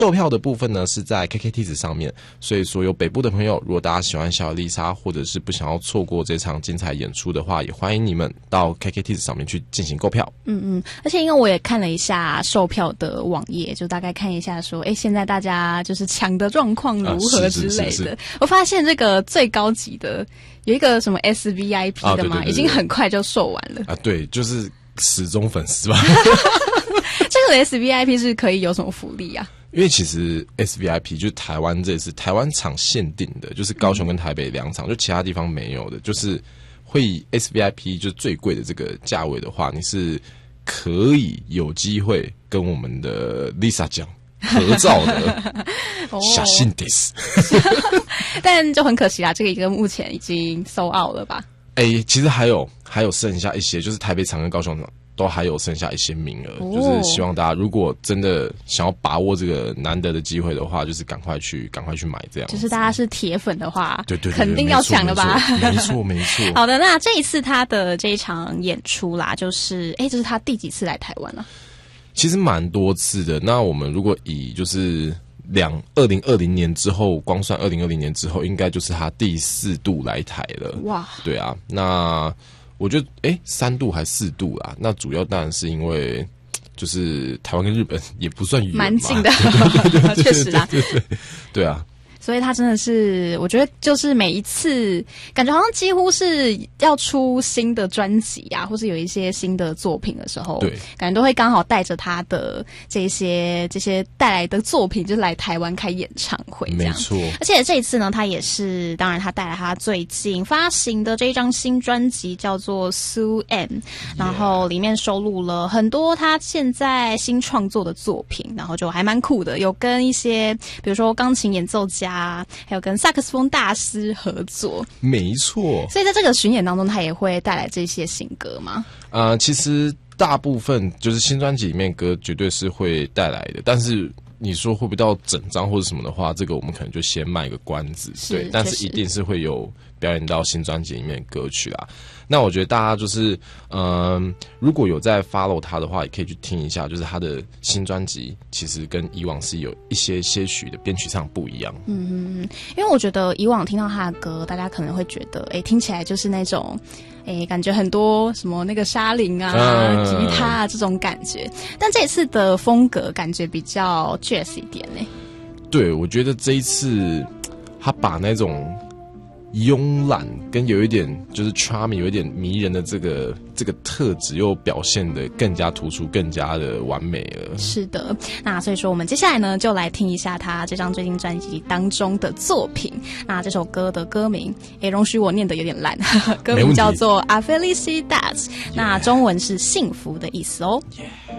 购票的部分呢是在 KKTix 上面，所以所有北部的朋友，如果大家喜欢小丽莎，或者是不想要错过这场精彩演出的话，也欢迎你们到 KKTix 上面去进行购票。 而且因为我也看了一下售票的网页，就大概看一下说，现在大家就是抢的状况如何之类的。我发现这个最高级的有一个什么 SVIP 的嘛，对，已经很快就售完了。 对，就是死忠粉丝吧。 这个 SVIP 是可以有什么福利啊？ 因为其实 SVIP 就是台湾这次台湾场限定的，就是高雄跟台北2场，就其他地方没有的，就是会以 SVIP 就是最贵的这个价位的话，你是可以有机会跟我们的 Lisa 讲合照的。小心 this 但就很可惜啦，这个目前已经sold out了吧？ 其实还有剩下一些，就是台北场跟高雄场都还有剩下一些名额，就是希望大家如果真的想要把握这个难得的机会的话，就是赶快去买这样。 就是大家是铁粉的话， 对， 肯定要抢了吧？ 没错。 好的，那这一次他的这一场演出啦，就是这是他第几次来台湾了？ 其实蛮多次的。那我们如果以就是2020年之后，光算2020年之后，应该就是他第4度来台了。哇，对啊，那我觉得3度还4度啦。那主要当然是因为就是台湾跟日本也不算远嘛， 蛮近的，确实啦， 对啊。 所以他真的是，我觉得就是每一次感觉好像几乎是要出新的专辑啊，或是有一些新的作品的时候，对，感觉都会刚好带着他的这些带来的作品，就是来台湾开演唱会这样。没错。而且这一次呢，他也是，当然他带来他最近发行的这一张新专辑叫做 Sue Ann， 然后里面收录了很多他现在新创作的作品，然后就还蛮酷的，有跟一些比如说钢琴演奏家。还有跟萨克斯风大师合作， 没错。 所以在这个巡演当中，他也会带来这些新歌吗？ 其实大部分就是新专辑里面歌绝对是会带来的，但是你说会不会到整张或者什么的话，这个我们可能就先卖个关子，对。但是一定是会有表演到新专辑里面的歌曲啦。那我觉得大家就是，如果有在 follow 他的话，也可以去听一下，就是他的新专辑其实跟以往是有一些许的编曲上不一样。 因为我觉得以往听到他的歌，大家可能会觉得，听起来就是那种，感觉很多什么那个沙林啊、吉他啊这种感觉。但这一次的风格感觉比较 jazz 一点呢。 对，我觉得这一次他把那种慵懒跟有一点就是 charming 有一点迷人的这个特质又表现得更加突出，更加的完美了。是的， 那所以说我们接下来呢就来听一下他这张最新专辑当中的作品。那这首歌的歌名容许我念得有点烂，歌名叫做 A Felicidad， 那中文是幸福的意思哦。Yeah。